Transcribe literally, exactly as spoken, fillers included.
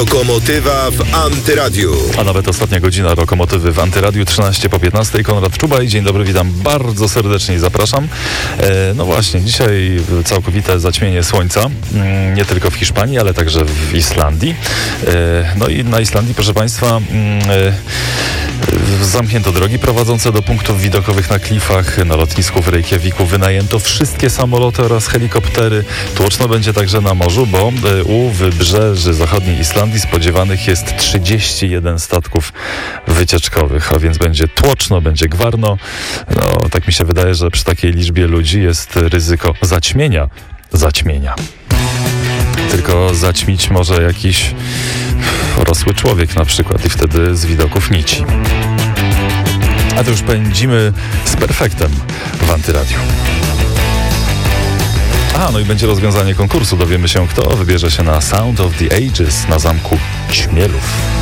Lokomotywa w Antyradiu. A nawet ostatnia godzina Lokomotywy w Antyradiu, trzynaście po piętnastej. Konrad Czuba i dzień dobry, witam bardzo serdecznie i zapraszam. E, no właśnie, dzisiaj całkowite zaćmienie słońca, mm, nie tylko w Hiszpanii, ale także w Islandii. E, no i na Islandii, proszę Państwa, mm, e, zamknięto drogi prowadzące do punktów widokowych na klifach. Na lotnisku w Reykjaviku wynajęto wszystkie samoloty oraz helikoptery. Tłoczno będzie także na morzu, bo e, u wybrzeży zachodniej Islandii spodziewanych jest trzydzieści jeden statków wycieczkowych, a więc będzie tłoczno, będzie gwarno. No, tak mi się wydaje, że przy takiej liczbie ludzi jest ryzyko zaćmienia. Zaćmienia. Tylko zaćmić może jakiś rosły człowiek na przykład i wtedy z widoków nici. A to już pędzimy z perfektem w Antyradiu. A, no i będzie rozwiązanie konkursu. Dowiemy się, kto wybierze się na Sound of the Ages na Zamku Ćmielów.